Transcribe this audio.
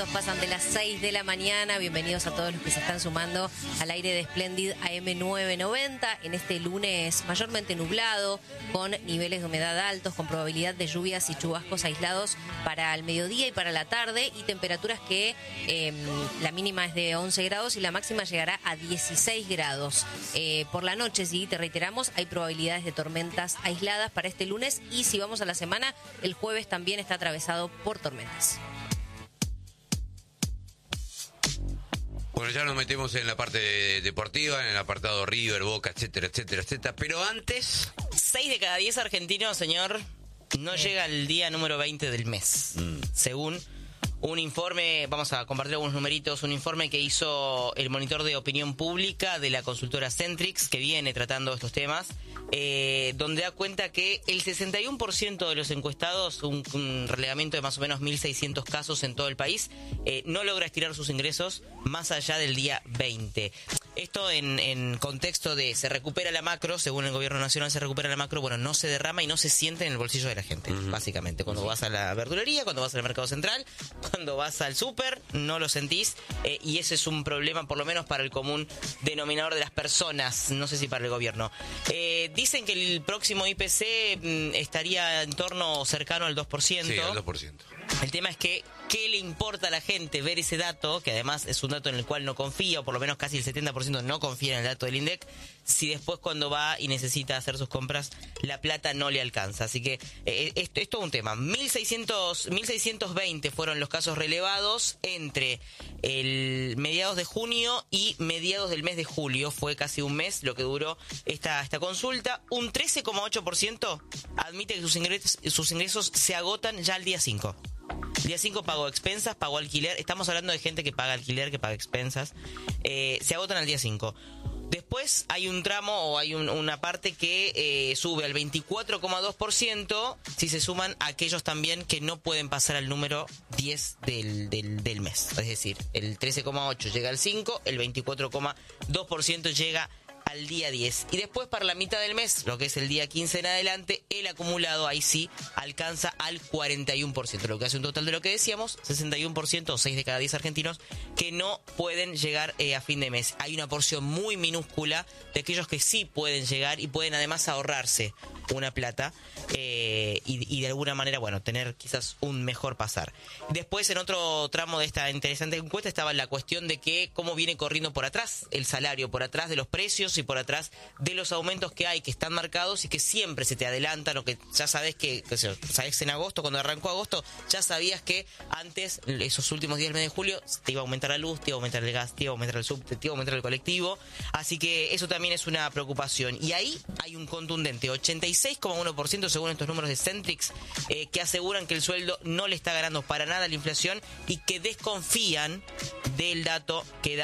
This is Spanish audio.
Pasan de las 6 de la mañana. Bienvenidos a todos los que se están sumando al aire de Splendid AM990 en este lunes mayormente nublado, con niveles de humedad altos, con probabilidad de lluvias y chubascos aislados para el mediodía y para la tarde, y temperaturas que la mínima es de 11 grados y la máxima llegará a 16 grados. Por la noche, sí, te reiteramos, hay probabilidades de tormentas aisladas para este lunes, y si vamos a la semana, el jueves también está atravesado por tormentas. Bueno, ya nos metemos en la parte deportiva, en el apartado River, Boca, etcétera, etcétera, etcétera. Pero antes... 6 de cada 10 argentinos, señor, no llega al día número 20 del mes. Según un informe, vamos a compartir algunos numeritos, un informe que hizo el monitor de opinión pública de la consultora Centrix, que viene tratando estos temas, donde da cuenta que el 61% de los encuestados, un relevamiento de más o menos 1.600 casos en todo el país, no logra estirar sus ingresos más allá del día 20. Esto en contexto de se recupera la macro, según el gobierno nacional se recupera la macro, bueno, no se derrama y no se siente en el bolsillo de la gente, básicamente. Cuando vas a la verdulería, cuando vas al mercado central, cuando vas al súper, no lo sentís, y ese es un problema, por lo menos para el común denominador de las personas, no sé si para el gobierno. Dicen que el próximo IPC estaría en torno cercano al 2%. Sí, al 2%. El tema es que, ¿qué le importa a la gente ver ese dato? Que además es un dato en el cual no confía, o por lo menos casi el 70% no confía en el dato del INDEC, si después cuando va y necesita hacer sus compras, la plata no le alcanza. Así que esto es todo un tema. 1.620 fueron los casos relevados entre el mediados de junio y mediados del mes de julio. Fue casi un mes lo que duró esta consulta. Un 13,8% admite que sus ingresos se agotan ya al día 5. Día 5 pagó expensas, pagó alquiler. Estamos hablando de gente que paga alquiler, que paga expensas. Se agotan al día 5. Después hay un tramo o hay una parte que sube al 24,2% si se suman aquellos también que no pueden pasar al número 10 del mes. Es decir, el 13,8 llega al 5, el 24,2% llega al día 10. Y después para la mitad del mes, lo que es el día 15 en adelante, el acumulado ahí sí alcanza al 41%, lo que hace un total de lo que decíamos, 61% o 6 de cada 10 argentinos que no pueden llegar a fin de mes. Hay una porción muy minúscula de aquellos que sí pueden llegar y pueden además ahorrarse una plata y de alguna manera, bueno, tener quizás un mejor pasar. Después, en otro tramo de esta interesante encuesta estaba la cuestión de que cómo viene corriendo por atrás el salario, por atrás de los precios y por atrás de los aumentos que hay, que están marcados y que siempre se te adelantan, o que ya sabes sabes en agosto, cuando arrancó agosto, ya sabías que antes, esos últimos días del mes de julio, te iba a aumentar la luz, te iba a aumentar el gas, te iba a aumentar el subte, te iba a aumentar el colectivo. Así que eso también es una preocupación. Y ahí hay un contundente 86,1% según estos números de Centrix, que aseguran que el sueldo no le está ganando para nada la inflación y que desconfían del dato que da